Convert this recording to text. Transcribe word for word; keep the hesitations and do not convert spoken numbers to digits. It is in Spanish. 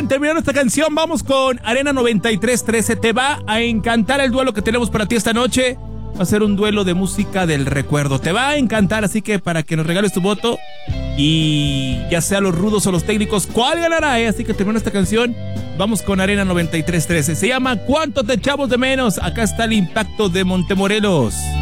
Bien, terminando esta canción, vamos con Arena noventa y tres trece. Te va a encantar el duelo que tenemos para ti esta noche. Va a ser un duelo de música del recuerdo. Te va a encantar, así que para que nos regales tu voto y ya sea los rudos o los técnicos, ¿cuál ganará? Eh? Así que terminando esta canción, vamos con Arena noventa y tres trece. Se llama ¿Cuánto te echamos de menos? Acá está el impacto de Montemorelos.